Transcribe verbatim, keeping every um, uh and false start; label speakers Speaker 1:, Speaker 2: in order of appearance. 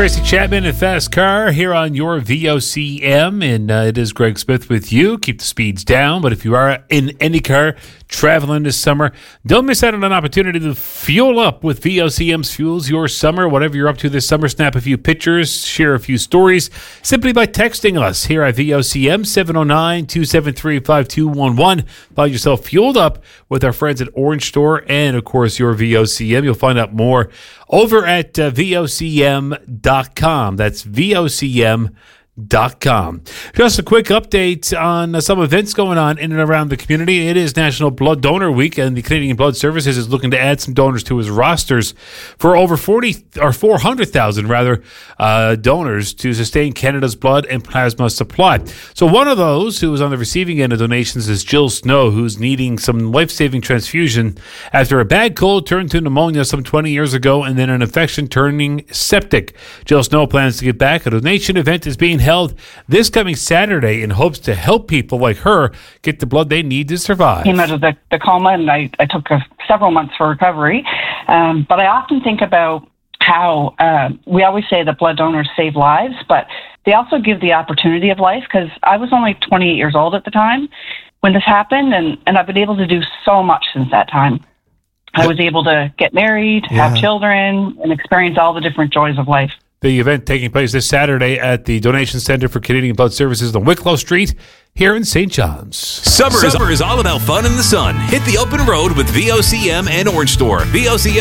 Speaker 1: Tracy Chapman and Fast Car here on your V O C M, and uh, it is Greg Smith with you. Keep the speeds down, but if you are in any car traveling this summer, don't miss out on an opportunity to fuel up with V O C M's Fuels Your Summer. Whatever you're up to this summer, snap a few pictures, share a few stories, simply by texting us here at V O C M, seven oh nine, two seven three, five two one one. Find yourself fueled up with our friends at Orange Store and, of course, your V O C M. You'll find out more over at uh, V O C M dot com. That's V O C M dot com. Just a quick update on uh, some events going on in and around the community. It is National Blood Donor Week, and the Canadian Blood Services is looking to add some donors to his rosters for over forty or four hundred thousand rather uh, donors to sustain Canada's blood and plasma supply. So one of those who is on the receiving end of donations is Jill Snow, who's needing some life-saving transfusion after a bad cold turned to pneumonia some twenty years ago, and then an infection turning septic. Jill Snow plans to get back. A donation event is being held this coming Saturday in hopes to help people like her get the blood they need to survive.
Speaker 2: Came out of the, the coma, and I, I took a, several months for recovery. Um, but I often think about how uh, we always say that blood donors save lives, but they also give the opportunity of life, because I was only twenty-eight years old at the time when this happened, and, and I've been able to do so much since that time. I was able to get married, yeah. have children, and experience all the different joys of life.
Speaker 1: The event taking place this Saturday at the Donation Center for Canadian Blood Services on Wicklow Street here in Saint John's.
Speaker 3: Summer, Summer is all about fun in the sun. Hit the open road with V O C M and Orange Store. V O C M